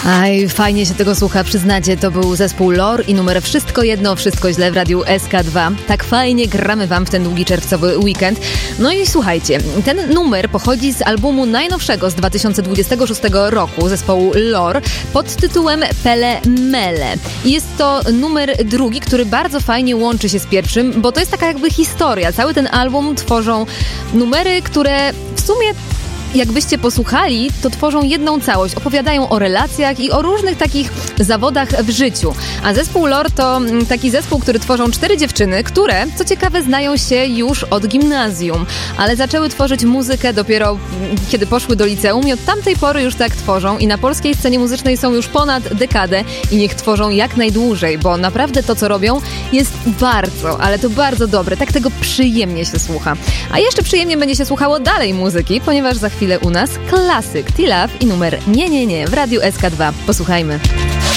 Aj, fajnie się tego słucha, przyznacie, to był zespół Lor i numer Wszystko jedno, wszystko źle w radiu SK2. Tak fajnie gramy wam w ten długi czerwcowy weekend. No i słuchajcie, ten numer pochodzi z albumu najnowszego z 2026 roku zespołu Lor pod tytułem Pele Mele. I jest to numer drugi, który bardzo fajnie łączy się z pierwszym, bo to jest taka jakby historia. Cały ten album tworzą numery, które w sumie jakbyście posłuchali, to tworzą jedną całość. Opowiadają o relacjach i o różnych takich zawodach w życiu. A zespół Lor to taki zespół, który tworzą 4 dziewczyny, które, co ciekawe, znają się już od gimnazjum, ale zaczęły tworzyć muzykę dopiero kiedy poszły do liceum i od tamtej pory już tak tworzą i na polskiej scenie muzycznej są już ponad dekadę i niech tworzą jak najdłużej, bo naprawdę to, co robią, jest bardzo, ale to bardzo dobre. Tak tego przyjemnie się słucha. A jeszcze przyjemnie będzie się słuchało dalej muzyki, ponieważ za chwilę u nas klasyk T-Love i numer Nie w radiu SK2. Posłuchajmy.